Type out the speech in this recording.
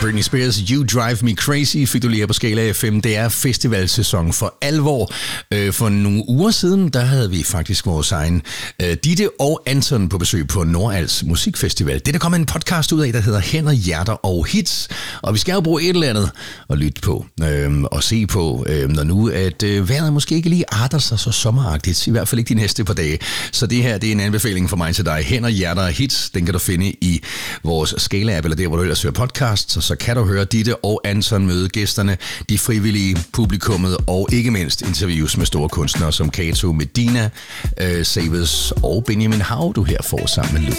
Britney Spears, You Drive Me Crazy, fik du lige her på Skala FM. Det er festivalsæson for alvor. For nogle uger siden, der havde vi faktisk vores egen Ditte og Anton på besøg på Nordals Musikfestival. Det er der kommet en podcast ud af, der hedder Hænder, Hjerter og Hits. Og vi skal jo bruge et eller andet at lytte på og se på, når nu at vejret måske ikke lige arter sig så sommeragtigt. I hvert fald ikke de næste par dage. Så det her, det er en anbefaling for mig til dig. Hænder, Hjerter og Hits, den kan du finde i vores Skala-app, eller der, hvor du ellers hører podcast. Så kan du høre Ditte og Anton møde gæsterne, de frivillige, publikummet og ikke mindst interviews med store kunstnere som Kato, Medina, Savers og Benjamin Hav, du her får sammen med Lukas.